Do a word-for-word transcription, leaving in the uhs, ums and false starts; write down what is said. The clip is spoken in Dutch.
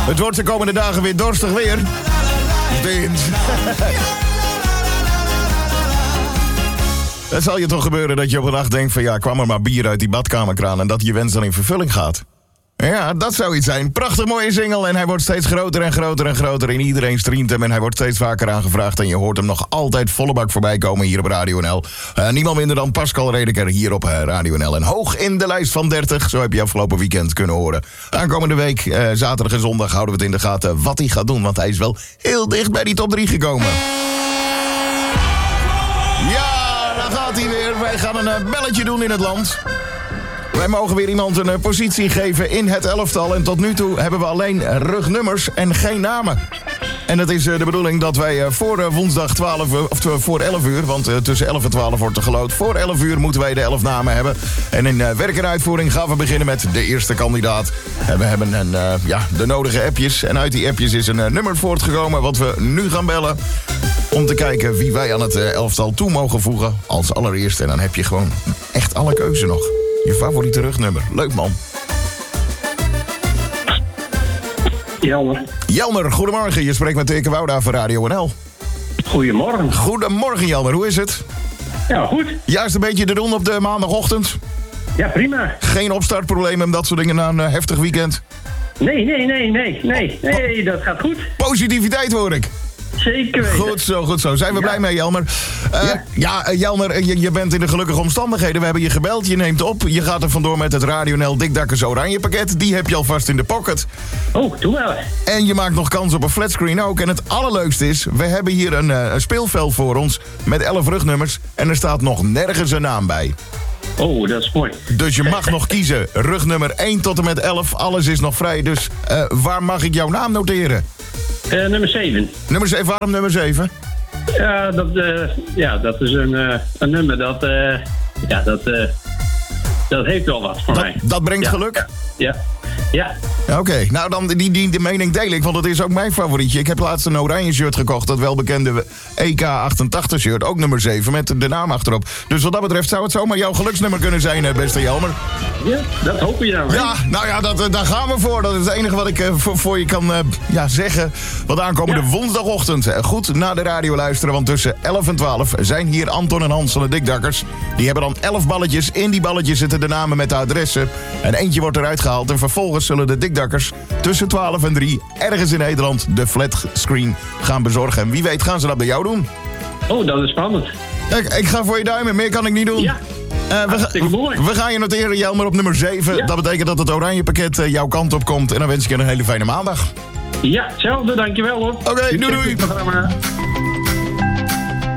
Het wordt de komende dagen weer dorstig weer. Wind. Het zal je toch gebeuren dat je op een dag denkt van ja, kwam er maar bier uit die badkamerkraan en dat je wens dan in vervulling gaat. Ja, dat zou iets zijn. Prachtig mooie single en hij wordt steeds groter en groter en groter en iedereen streamt hem en hij wordt steeds vaker aangevraagd en je hoort hem nog altijd volle bak voorbij komen hier op Radio N L. Uh, niemand minder dan Pascal Redeker hier op uh, Radio N L en hoog in de lijst van dertig, zo heb je afgelopen weekend kunnen horen. Aankomende week, uh, zaterdag en zondag houden we het in de gaten wat hij gaat doen, want hij is wel heel dicht bij die top drie gekomen. Ja, daar gaat hij weer. Wij gaan een uh, belletje doen in het land. Wij mogen weer iemand een uh, positie geven in het elftal. En tot nu toe hebben we alleen rugnummers en geen namen. En het is uh, de bedoeling dat wij uh, voor uh, woensdag twaalf uur, of uh, voor elf uur... want uh, tussen elf en twaalf wordt er geloot. Voor elf uur moeten wij de elf namen hebben. En in uh, werk en uitvoering gaan we beginnen met de eerste kandidaat. En we hebben een, uh, ja, de nodige appjes. En uit die appjes is een uh, nummer voortgekomen wat we nu gaan bellen. Om te kijken wie wij aan het uh, elftal toe mogen voegen als allereerste. En dan heb je gewoon echt alle keuze nog. Je favoriete rugnummer. Leuk, man. Jelmer. Jelmer, goedemorgen. Je spreekt met Teke Wouda van Radio N L. Goedemorgen. Goedemorgen, Jelmer. Hoe is het? Ja, goed. Juist een beetje te doen op de maandagochtend? Ja, prima. Geen opstartproblemen en dat soort dingen na een uh, heftig weekend? Nee, nee, nee, nee, nee. Nee, dat gaat goed. Positiviteit hoor ik. Zeker weten. Goed zo, goed zo. Zijn we ja. blij mee, Jelmer? Uh, ja, ja uh, Jelmer, je, je bent in de gelukkige omstandigheden. We hebben je gebeld, je neemt op. Je gaat er vandoor met het Radio N L Dikdakkers Oranje pakket. Die heb je alvast in de pocket. Oh, doe wel. En je maakt nog kans op een flatscreen ook. En het allerleukste is, we hebben hier een, uh, een speelveld voor ons met elf rugnummers. En er staat nog nergens een naam bij. Oh, dat is mooi. Dus je mag nog kiezen. Rugnummer één tot en met elf. Alles is nog vrij. Dus uh, waar mag ik jouw naam noteren? Uh, nummer zeven. Nummer zeven, waarom nummer zeven? Ja, dat, uh, ja, dat is een, uh, een nummer dat, uh, ja, dat, uh, dat heeft wel wat voor dat, mij. Dat brengt ja, geluk? Ja, ja. Oké, okay. Nou dan die, die de mening deel ik, want het is ook mijn favorietje. Ik heb laatst een oranje shirt gekocht, dat welbekende E K achtentachtig shirt, ook nummer zeven, met de naam achterop. Dus wat dat betreft zou het zomaar jouw geluksnummer kunnen zijn, beste Jelmer. Ja, dat hopen je nou. Hè? Ja, nou ja, dat, daar gaan we voor. Dat is het enige wat ik uh, voor, voor je kan uh, ja, zeggen. Want aankomende ja. woensdagochtend uh, goed naar de radio luisteren. Want tussen elf en twaalf zijn hier Anton en Hans van de Dikdakkers. Die hebben dan elf balletjes. In die balletjes zitten de namen met de adressen. En eentje wordt eruit gehaald. En vervolgens zullen de Dikdakkers tussen twaalf en drie ergens in Nederland de flatscreen gaan bezorgen. En wie weet gaan ze dat bij jou doen. Oh, dat is spannend. Ik, ik ga voor je duimen. Meer kan ik niet doen. Ja. Uh, we, ga, we gaan je noteren, Jelmer, op nummer zeven. Ja. Dat betekent dat het oranje pakket uh, jouw kant op komt. En dan wens ik je een hele fijne maandag. Ja, hetzelfde. Dankjewel hoor. Oké, okay, doei doei.